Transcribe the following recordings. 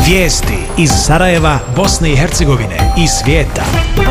Vijesti iz Sarajeva, Bosne i Hercegovine i svijeta.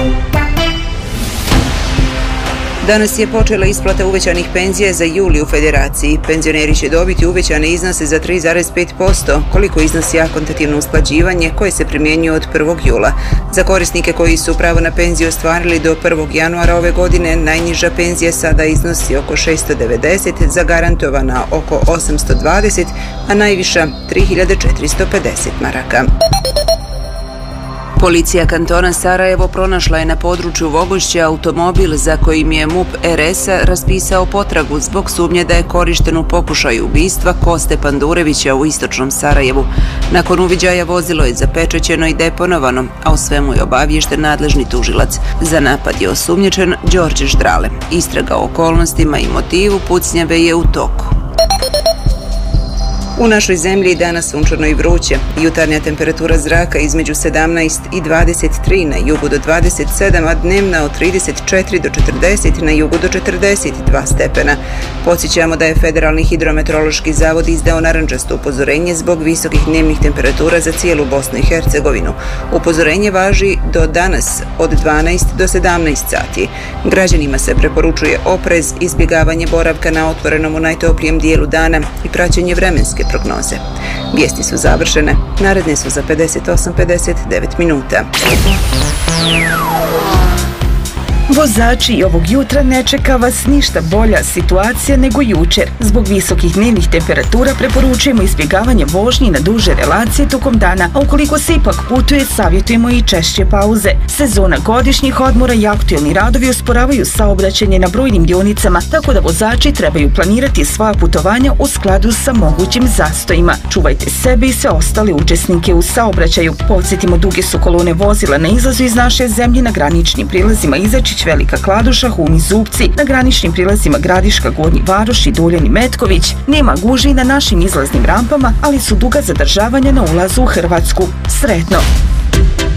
Danas je počela isplata uvećanih penzija za juli u Federaciji. Penzioneri će dobiti uvećane iznose za 3,5%, koliko iznosi akontativno usklađivanje koje se primjenjuje od 1. jula. Za korisnike koji su pravo na penziju ostvarili do 1. januara ove godine, najniža penzija sada iznosi oko 690, zagarantovana oko 820, a najviša 3450 maraka. Policija kantona Sarajevo pronašla je na području Vogošća automobil za kojim je MUP RS-a raspisao potragu zbog sumnje da je korišten u pokušaju ubistva Koste Pandurevića u istočnom Sarajevu. Nakon uviđaja vozilo je zapečećeno i deponovano, a o svemu je obaviješten nadležni tužilac. Za napad je osumnjičen Đorđe Ždrale. Istraga o okolnostima i motivu pucnjave je u toku. U našoj zemlji danas sunčano i vruće. Jutarnja temperatura zraka između 17 i 23, na jugu do 27, a dnevna od 34 do 40, na jugu do 42 stepena. Podsjećamo da je Federalni hidrometeorološki zavod izdao narandžasto upozorenje zbog visokih dnevnih temperatura za cijelu Bosnu i Hercegovinu. Upozorenje važi do danas od 12 do 17 sati. Građanima se preporučuje oprez, izbjegavanje boravka na otvorenom u najtoplijem dijelu dana i praćenje vremenske prognoze. Vijesti su završene. Naredne su za 58-59 minuta. Vozači, i ovog jutra ne čeka vas ništa bolja situacija nego jučer. Zbog visokih dnevnih temperatura preporučujemo izbjegavanje vožnji na duže relacije tokom dana, a ukoliko se ipak putuje, savjetujemo i češće pauze. Sezona godišnjih odmora i aktuelni radovi usporavaju saobraćanje na brojnim dionicama, tako da vozači trebaju planirati svoja putovanja u skladu sa mogućim zastojima. Čuvajte sebe i sve ostale učesnike u saobraćaju. Podsjetimo, duge su kolone vozila na izlazu iz naše zemlje na graničnim prilazima Izačić, Velika Kladuša, Hum i Zubci, na graničnim prilazima Gradiška, Gornji Varoš i Duljan i Metković. Nema gužvi na našim izlaznim rampama, ali su duga zadržavanja na ulazu u Hrvatsku. Sretno!